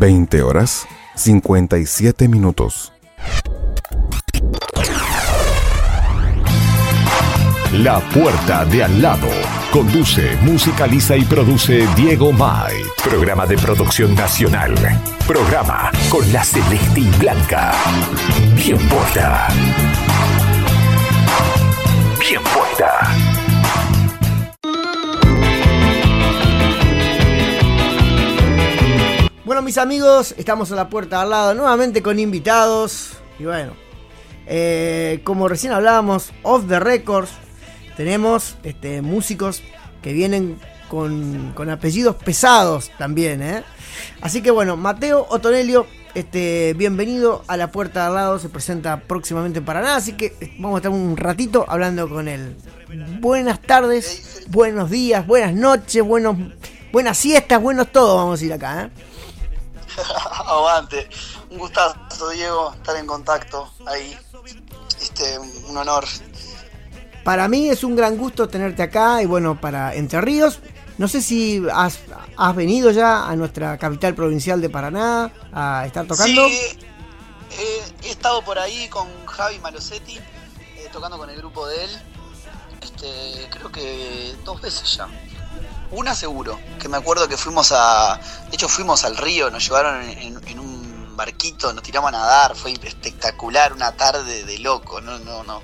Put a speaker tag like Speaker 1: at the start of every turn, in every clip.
Speaker 1: 20 horas 57 minutos.
Speaker 2: La Puerta de Al Lado. Conduce, musicaliza y produce Diego May. Programa de producción nacional. Programa con la celeste y blanca. Bien puesta. Bien puesta.
Speaker 3: Bueno, mis amigos, estamos a la puerta de al lado nuevamente con invitados. Y bueno, como recién hablábamos, off the records, tenemos músicos que vienen con apellidos pesados también, Así que bueno, Mateo Otonelio, bienvenido a la puerta de al lado, se presenta próximamente en Paraná, así que vamos a estar un ratito hablando con él. Buenas tardes, buenos días, buenas noches, buenas siestas, buenos todo, vamos a ir acá,
Speaker 4: Aguante, un gustazo, Diego, estar en contacto ahí, un honor.
Speaker 3: Para mí es un gran gusto tenerte acá y bueno, para Entre Ríos. No sé si has venido ya a nuestra capital provincial de Paraná a estar tocando.
Speaker 4: Sí, he estado por ahí con Javi Malosetti, tocando con el grupo de él. Creo que 2 veces ya. Una seguro, que me acuerdo que fuimos al río, nos llevaron en un barquito, nos tiramos a nadar, fue espectacular, una tarde de loco, no.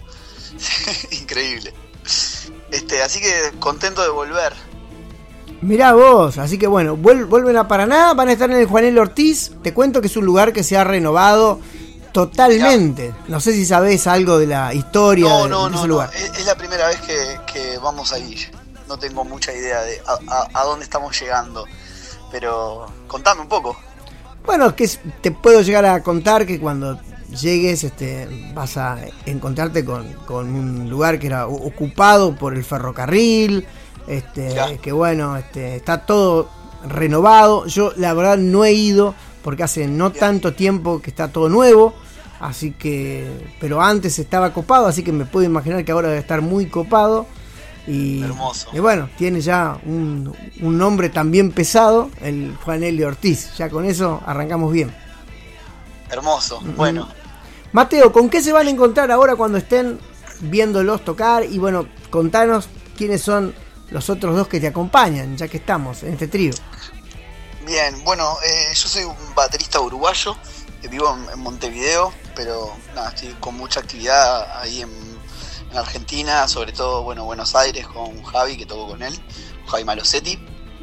Speaker 4: Increíble. Así que contento de volver.
Speaker 3: Mirá vos, así que bueno, vuelven a Paraná, van a estar en el Juan L. Ortiz. Te cuento que es un lugar que se ha renovado totalmente. No sé si sabés algo de la historia de ese lugar.
Speaker 4: Es la primera vez que vamos a ir. No tengo mucha idea de a dónde estamos llegando. Pero contame un poco.
Speaker 3: Bueno, que te puedo llegar a contar que cuando llegues vas a encontrarte con un lugar que era ocupado por el ferrocarril, que bueno, está todo renovado. Yo la verdad no he ido porque hace no tanto tiempo que está todo nuevo, así que, pero antes estaba copado, así que me puedo imaginar que ahora debe estar muy copado.
Speaker 4: Hermoso.
Speaker 3: Y bueno, tiene ya un nombre también pesado, el Juan L. Ortiz. Ya con eso arrancamos bien.
Speaker 4: Hermoso, bueno.
Speaker 3: Mateo, ¿con qué se van a encontrar ahora cuando estén viéndolos tocar? Y bueno, contanos quiénes son los otros 2 que te acompañan, ya que estamos en este trío.
Speaker 4: Bien, bueno, yo soy un baterista uruguayo, vivo en Montevideo, pero nada, estoy con mucha actividad ahí en Argentina, sobre todo, bueno, Buenos Aires con Javi, que toco con él, Javi Malosetti.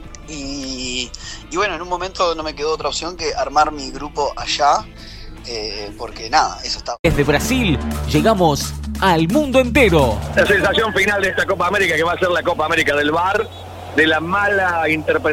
Speaker 4: Y bueno, en un momento no me quedó otra opción que armar mi grupo allá, porque nada, eso está.
Speaker 5: Desde Brasil llegamos al mundo entero.
Speaker 6: La sensación final de esta Copa América, que va a ser la Copa América del VAR, de la mala interpretación